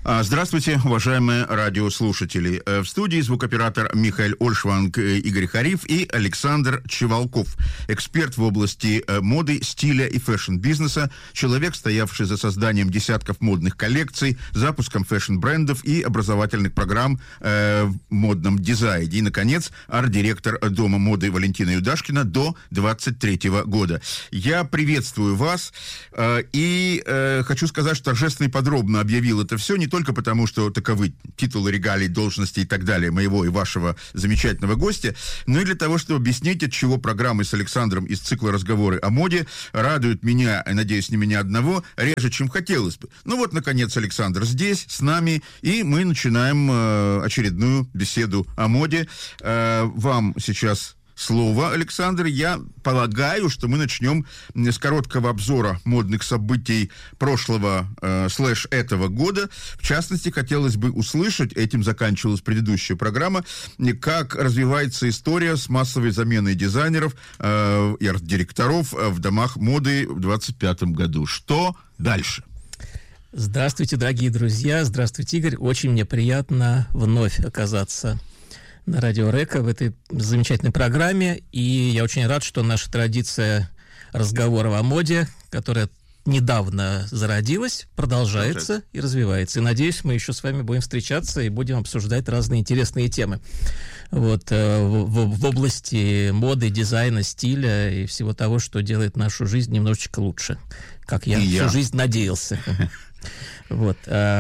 Здравствуйте, уважаемые радиослушатели. В студии звукооператор Михаил Ольшванг, Игорь Хариф и Александр Чевалков, эксперт в области моды, стиля и фэшн-бизнеса, человек, стоявший за созданием десятков модных коллекций, запуском фэшн-брендов и образовательных программ в модном дизайне. И, наконец, арт-директор Дома моды Валентина Юдашкина до 23 года. Я приветствую вас и хочу сказать, что торжественно и подробно объявил это все не только потому, что таковы титулы, регалии, должности и так далее моего и вашего замечательного гостя, но и для того, чтобы объяснить, от чего программы с Александром из цикла «Разговоры о моде» радуют меня, и, надеюсь, не меня одного, реже, чем хотелось бы. Ну вот, наконец, Александр здесь, с нами, и мы начинаем очередную беседу о моде. Вам сейчас слово, Александр. Я полагаю, что мы начнем с короткого обзора модных событий прошлого / этого года. В частности, хотелось бы услышать, этим заканчивалась предыдущая программа, как развивается история с массовой заменой дизайнеров и арт-директоров в домах моды в 2025 году. Что дальше? Здравствуйте, дорогие друзья. Здравствуйте, Игорь. Очень мне приятно вновь оказаться на радио Река в этой замечательной программе, и я очень рад, что наша традиция разговоров о моде, которая недавно зародилась, продолжается и развивается. И надеюсь, мы еще с вами будем встречаться и будем обсуждать разные интересные темы. Вот, в области моды, дизайна, стиля и всего того, что делает нашу жизнь немножечко лучше, как я всю жизнь надеялся. Вот.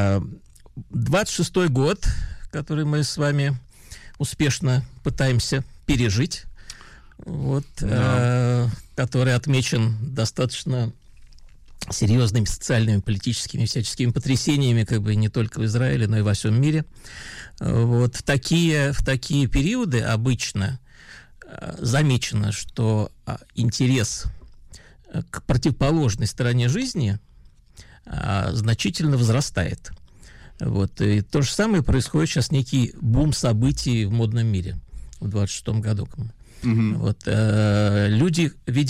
26-й год, который мы с вами успешно пытаемся пережить, вот, который отмечен достаточно серьезными социальными, политическими, всяческими потрясениями, как бы не только в Израиле, но и во всем мире. Вот, в такие периоды обычно замечено, что интерес к противоположной стороне жизни значительно возрастает. Вот. И то же самое происходит сейчас, некий бум событий в модном мире в 26-м году. Вот. Люди,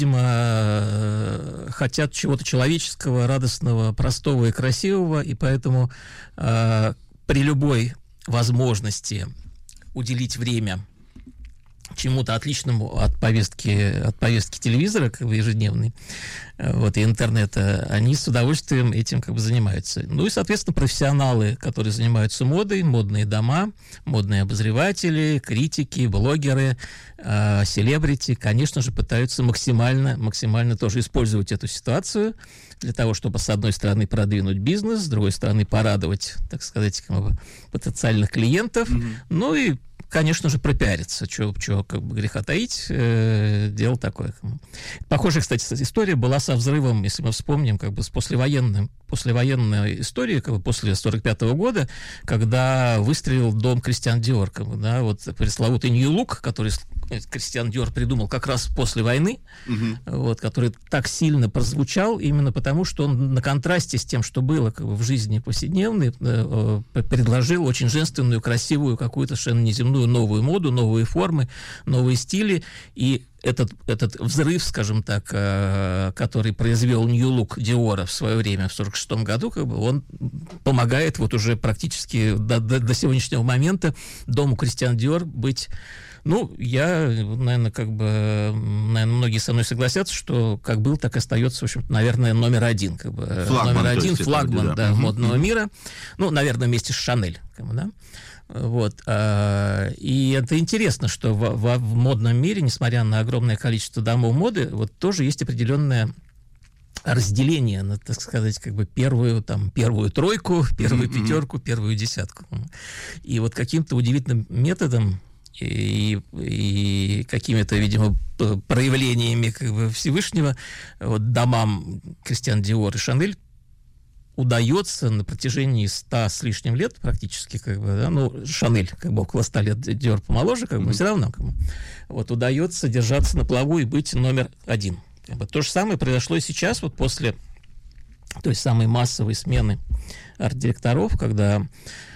видимо, хотят чего-то человеческого, радостного, простого и красивого, и поэтому при любой возможности уделить время чему-то отличному от повестки телевизора, как бы ежедневной, вот, и интернета, они с удовольствием этим как бы занимаются. Ну и, соответственно, профессионалы, которые занимаются модой, модные дома, модные обозреватели, критики, блогеры, селебрити, конечно же, пытаются максимально тоже использовать эту ситуацию для того, чтобы, с одной стороны, продвинуть бизнес, с другой стороны, порадовать, так сказать, потенциальных клиентов, ну и, конечно же, пропиариться. Чего как бы греха таить, дело такое. Похожая, кстати, история была со взрывом, если мы вспомним, как бы с послевоенной историей, как бы после 45-го года, когда выстрелил дом Кристиан Диор, как бы, да, вот пресловутый New Look, который Кристиан Диор придумал как раз после войны, вот, который так сильно прозвучал именно потому, что он на контрасте с тем, что было как бы в жизни повседневной, предложил очень женственную, красивую, какую-то совершенно неземную новую моду, новые формы, новые стили, и этот взрыв, скажем так, который произвел New Look Диора в свое время, в 1946 году, как бы, он помогает вот уже практически до сегодняшнего момента дому Кристиан Диор быть... Ну, наверное, многие со мной согласятся, что как был, так и остается, в общем, наверное, номер один. Как бы, флагман модного мира. Ну, наверное, вместе с Шанель. Как бы, да? Вот. И это интересно, что в модном мире, несмотря на огромное количество домов моды, вот тоже есть определенное разделение на, так сказать, как бы первую тройку, первую пятерку, первую десятку. И вот каким-то удивительным методом и какими-то, видимо, проявлениями как бы Всевышнего вот, домам Кристиан Диор и Шанель удается на протяжении 100 с лишним лет практически, как бы, да, ну, Шанель как бы около 100 лет, Диор помоложе, как бы, но все равно как бы, вот, удается держаться на плаву и быть номер один. Как бы. То же самое произошло и сейчас, вот после той самой массовой смены арт-директоров, когда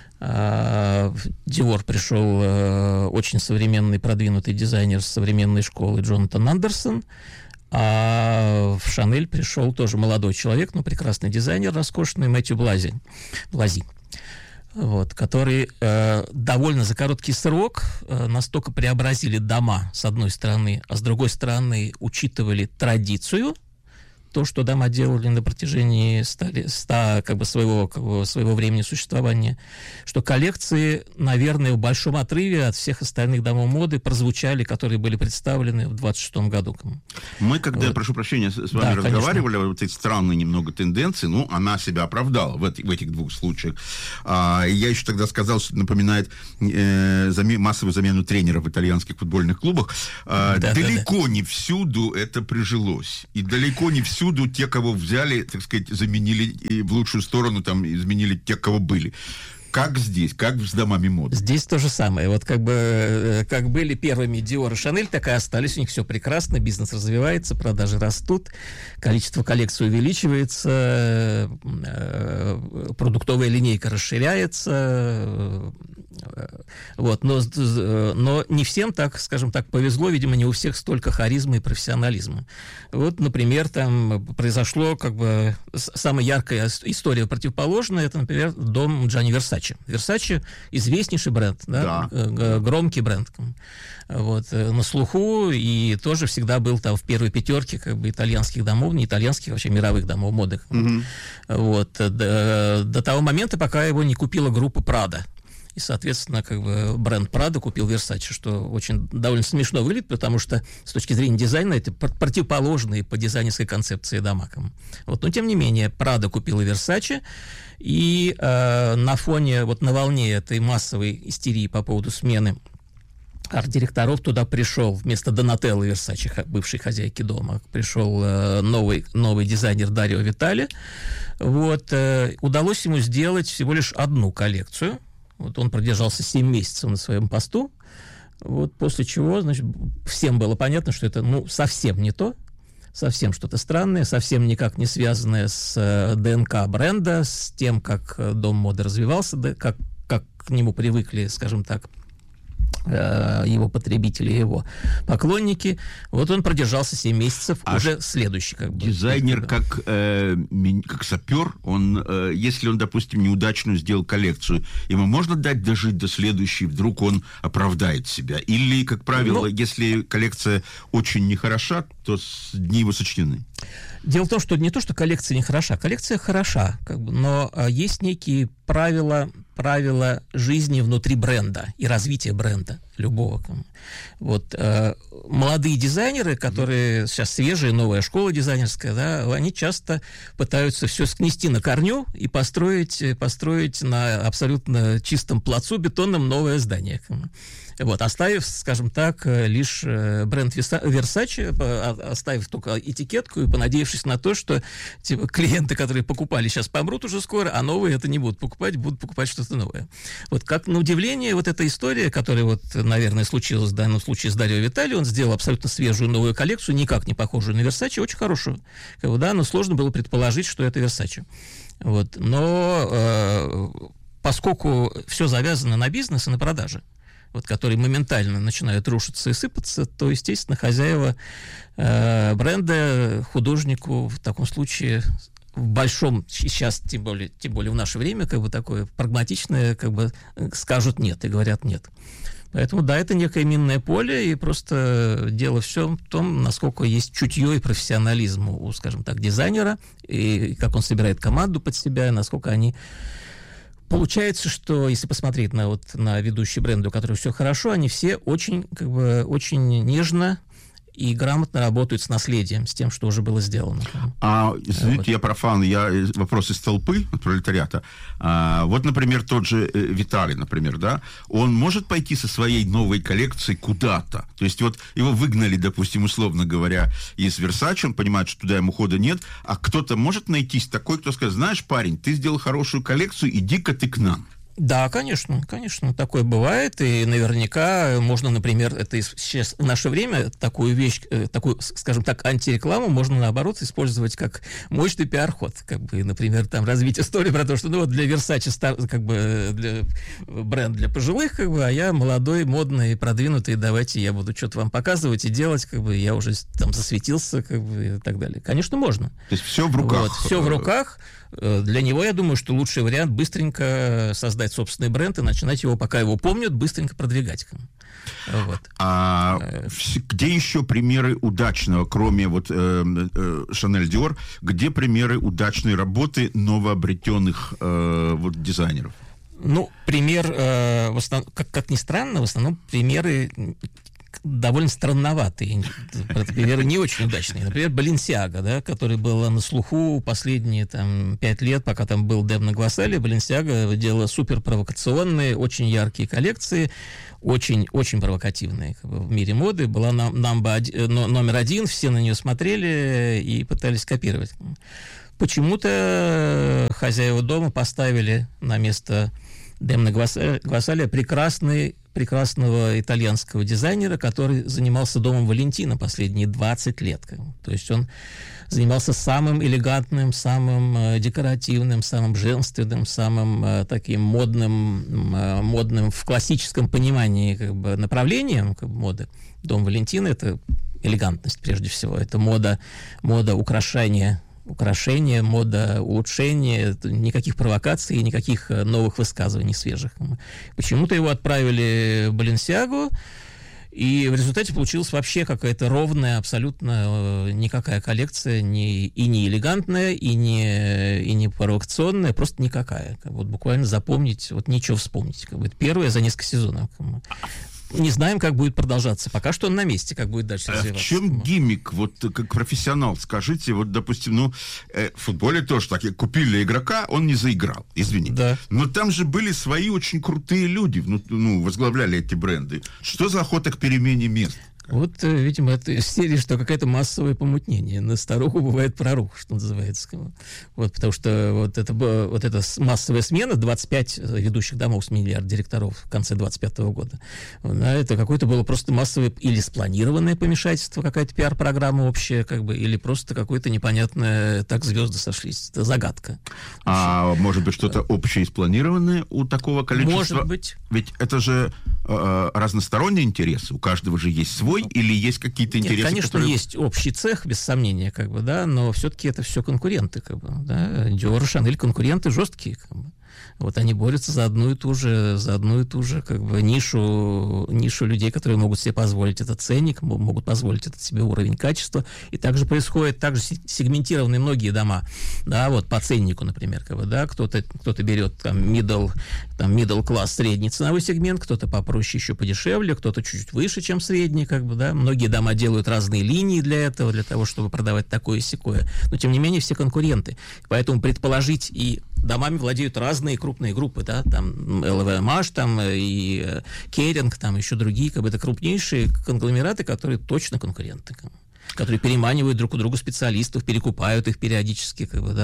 Диор пришел очень современный, продвинутый дизайнер с современной школы Джонатан Андерсон, а в Шанель пришел тоже молодой человек, но прекрасный дизайнер, роскошный, Мэтью Блази. вот, которые довольно за короткий срок настолько преобразили дома, с одной стороны, а с другой стороны учитывали традицию, то, что дома делали на протяжении своего времени существования, что коллекции, наверное, в большом отрыве от всех остальных домов моды прозвучали, которые были представлены в 26-м году. Мы, когда, я прошу прощения, с вами разговаривали, вот эти странные немного тенденции, она себя оправдала в этих двух случаях. Я еще тогда сказал, что это напоминает массовую замену тренеров в итальянских футбольных клубах. Далеко не всюду это прижилось. И далеко не всюду те, кого взяли, так сказать, заменили и в лучшую сторону, там, изменили тех, кого были. Как здесь, как с домами моды? Здесь то же самое. Вот как были первыми Dior и Chanel, так и остались. У них все прекрасно, бизнес развивается, продажи растут, количество коллекций увеличивается, продуктовая линейка расширяется. Вот, но не всем так, скажем так, повезло, видимо, не у всех столько харизмы и профессионализма. Вот, например, там произошло самая яркая история противоположная, это, например, дом Джанни Версаче. Версаче известнейший бренд, громкий бренд, вот, на слуху, и тоже всегда был там в первой пятерке итальянских домов, не итальянских, вообще мировых домов моды. Вот, до того момента, пока его не купила группа Prada. И, соответственно, бренд Prada купил Versace, что очень довольно смешно выглядит, потому что с точки зрения дизайна это противоположные по дизайнерской концепции дома. Вот, но, тем не менее, Prada купила Versace, и на фоне, на волне этой массовой истерии по поводу смены арт-директоров туда пришел, вместо Донателло Версаче, бывшей хозяйки дома, пришел новый дизайнер Дарио Витали. Вот, удалось ему сделать всего лишь одну коллекцию. Вот он продержался 7 месяцев на своем посту, вот, после чего, значит, всем было понятно, что это совсем не то, совсем что-то странное, совсем никак не связанное с ДНК бренда, с тем, как дом моды развивался, как к нему привыкли, скажем так, его потребители, его поклонники. Вот он продержался 7 месяцев, уже следующий. Дизайнер как сапер, если он, допустим, неудачную сделал коллекцию, ему можно дожить до следующей, вдруг он оправдает себя? Или, как правило, если коллекция очень нехороша, то дни его сочтены? Дело в том, что не то, что коллекция не хороша. Коллекция хороша, но есть некие правила жизни внутри бренда и развития бренда любого. Вот, молодые дизайнеры, которые сейчас свежая, новая школа дизайнерская, они часто пытаются все снести на корню и построить на абсолютно чистом плацу бетонном новое здание. Вот, оставив, скажем так, лишь бренд Versace, оставив только этикетку и понадеявшись на то, что клиенты, которые покупали, сейчас помрут уже скоро, а новые это не будут покупать что-то новое. Вот как на удивление, вот эта история, которая, наверное, случилась в данном случае с Дарио Витали, он сделал абсолютно свежую новую коллекцию, никак не похожую на Versace, очень хорошую. Но сложно было предположить, что это Versace. Вот, но поскольку все завязано на бизнес и на продаже, которые моментально начинают рушиться и сыпаться, то, естественно, хозяева бренда, художнику в таком случае в большом, сейчас, тем более в наше время, такое прагматичное, скажут нет и говорят нет. Поэтому, это некое минное поле, и просто дело все в том, насколько есть чутье и профессионализм у, скажем так, дизайнера, и как он собирает команду под себя, и насколько они... Получается, что если посмотреть на ведущие бренды, у которых все хорошо, они все очень нежно и грамотно работают с наследием, с тем, что уже было сделано. Извините, я профан, вопрос из толпы, от пролетариата. Например, тот же Витали, например, он может пойти со своей новой коллекцией куда-то. То есть его выгнали, допустим, условно говоря, из Versace, он понимает, что туда ему хода нет, а кто-то может найтись такой, кто скажет: знаешь, парень, ты сделал хорошую коллекцию, иди-ка ты к нам. Да, конечно, такое бывает, и наверняка можно, например, это сейчас в наше время такую вещь, скажем так, антирекламу можно, наоборот, использовать как мощный пиар-ход, например, там развить историю про то, что, для Versace, для бренд для пожилых, а я молодой, модный, продвинутый, давайте я буду что-то вам показывать и делать, я уже там засветился, и так далее. Конечно, можно. То есть все в руках. Все в руках. Для него, я думаю, что лучший вариант быстренько создать собственный бренд и начинать его, пока его помнят, быстренько продвигать. Вот. Где еще примеры удачного, кроме вот Шанель Диор, где примеры удачной работы новообретенных вот дизайнеров? Ну, пример, в основном, как ни странно, в основном примеры довольно странноватые, примеры не очень удачные. Например, Balenciaga, да, который был на слуху последние 5 лет, пока там был Демна Гвасали. Balenciaga делала супер провокационные, очень яркие коллекции, очень провокативные в мире моды. Была номер один, все на нее смотрели и пытались копировать. Почему-то хозяева дома поставили на место Демна Гвасали прекрасного итальянского дизайнера, который занимался домом Валентино последние 20 лет. То есть он занимался самым элегантным, самым декоративным, самым женственным, самым таким модным в классическом понимании направлением моды. Дом Валентино — это элегантность прежде всего, это мода украшения, мода улучшения, никаких провокаций, никаких новых высказываний свежих. Почему-то его отправили в Balenciaga, и в результате получилась вообще какая-то ровная, абсолютно никакая коллекция, и не элегантная, и не провокационная, просто никакая. Вот буквально запомнить, вот нечего вспомнить. Это первое за несколько сезонов. Не знаем, как будет продолжаться. Пока что он на месте, как будет дальше развиваться. В чем гиммик, вот как профессионал, скажите, вот, допустим, в футболе тоже так, купили игрока, он не заиграл, извини. Да. Но там же были свои очень крутые люди, возглавляли эти бренды. Что за охота к перемене мест? Вот, видимо, это из серии, что какое-то массовое помутнение. На старуху бывает пророк, что называется. Вот, потому что вот эта массовая смена, 25 ведущих домов сменили арт-директоров в конце 25 года. Это какое-то было просто массовое или спланированное помешательство, какая-то пиар-программа общая, или просто какое-то непонятное, так звезды сошлись. Это загадка. Может быть, что-то общее и спланированное у такого количества? Может быть. Ведь это же разносторонние интересы. У каждого же есть свой, или есть какие-то интересы? Нет, конечно, есть общий цех, без сомнения, но все-таки это все конкуренты, Dior и Chanel конкуренты жесткие, Вот они борются за одну и ту же нишу людей, которые могут себе позволить этот ценник, могут позволить этот себе уровень качества. И также происходит, сегментированы многие дома, по ценнику, например, кто-то берет middle класс, средний ценовой сегмент, кто-то попроще, еще подешевле, кто-то чуть-чуть выше, чем средний, Многие дома делают разные линии для того, чтобы продавать такое и сякое. Но, тем не менее, все конкуренты. Поэтому предположить, и домами владеют разные крупные группы, там LVMH, и Kering, еще другие, это крупнейшие конгломераты, которые точно конкуренты, которые переманивают друг у друга специалистов, перекупают их периодически,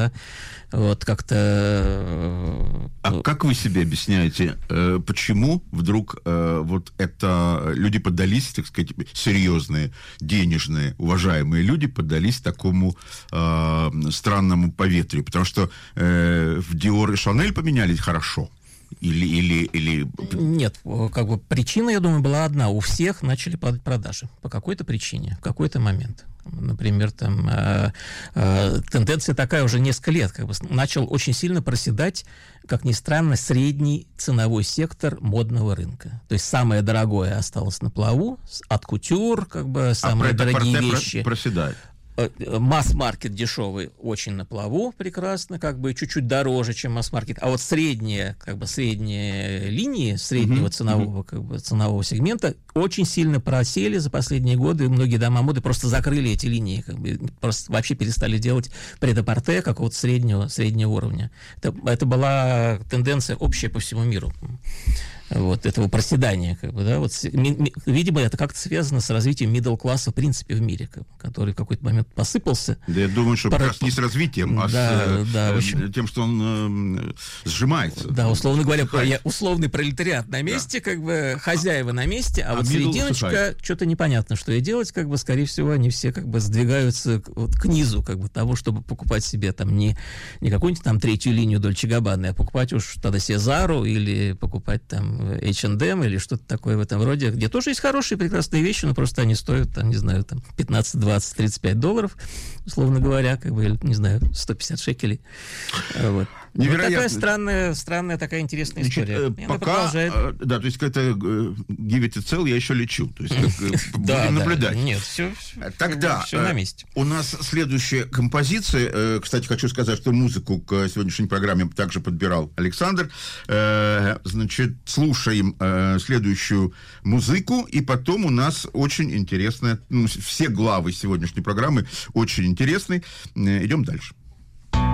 как вы себе объясняете, почему вдруг это люди поддались, так сказать, серьезные, денежные, уважаемые люди поддались такому странному поветрию? Потому что в Dior и Chanel поменялись хорошо. Или... Нет, причина, я думаю, была одна. У всех начали падать продажи по какой-то причине, в какой-то момент. Например, тенденция такая уже несколько лет. Начал очень сильно проседать, как ни странно, средний ценовой сектор модного рынка. То есть самое дорогое осталось на плаву, от кутюр, самые дорогие вещи. Проседает. Масс-маркет дешевый очень на плаву, прекрасно, чуть-чуть дороже, чем масс-маркет. А вот средние линии среднего ценового сегмента очень сильно просели за последние годы. Многие дома моды просто закрыли эти линии, просто вообще перестали делать прет-а-порте какого-то среднего уровня. Это была тенденция общая по всему миру. Этого проседания, видимо, это как-то связано с развитием middle-класса в принципе в мире, который в какой-то момент посыпался. Да, я думаю, что как раз не с развитием, а с тем, что он сжимается. Да, условно говоря, условный пролетариат на месте, хозяева на месте, а вот серединочка, что-то непонятно, что ей делать, скорее всего, они все сдвигаются к низу, того, чтобы покупать себе не какую-нибудь третью линию Дольче Габбаны, а покупать уж тогда себе Зару или покупать там, H&M или что-то такое в этом роде, где тоже есть хорошие, прекрасные вещи, но просто они стоят, там, не знаю, там, 15, 20, 35 долларов, условно говоря, как бы, или, не знаю, 150 шекелей. Вот. Невероятно. Вот такая странная, такая интересная история. Пока, да, то есть это give it a cell я еще лечу. То есть будем наблюдать. Нет, все Тогда на месте. У нас следующая композиция. Кстати, хочу сказать, что музыку к сегодняшней программе также подбирал Александр. Значит, слушаем следующую музыку, и потом у нас очень интересная, все главы сегодняшней программы очень интересны. Идем дальше.